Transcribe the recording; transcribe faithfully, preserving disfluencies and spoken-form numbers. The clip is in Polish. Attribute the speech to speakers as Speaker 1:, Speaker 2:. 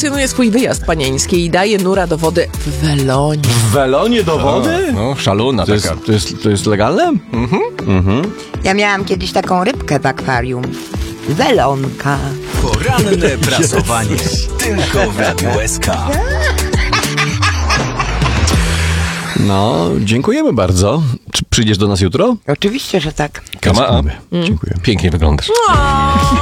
Speaker 1: relacjonuje swój wyjazd panieński i daje nura do wody w welonie.
Speaker 2: W welonie do wody?
Speaker 3: No, szaluna
Speaker 2: To jest,
Speaker 3: taka.
Speaker 2: to, jest, to jest legalne?
Speaker 4: Ja miałam kiedyś taką rybkę w akwarium. Welonka.
Speaker 5: Poranne prasowanie. Tylko w Radiu S K.
Speaker 2: No, dziękujemy bardzo. Czy przyjdziesz do nas jutro?
Speaker 4: Oczywiście, że tak.
Speaker 2: Kama, dziękuję.
Speaker 3: Pięknie wyglądasz.